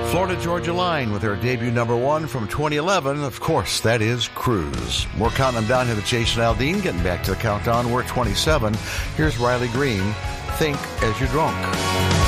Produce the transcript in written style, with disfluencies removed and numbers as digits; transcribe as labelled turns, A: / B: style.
A: Florida Georgia Line with their debut number one from 2011. Of course, that is Cruise. We're counting them down here with Jason Aldean, getting back to the countdown. We're 27. Here's Riley Green, Think as You're Drunk.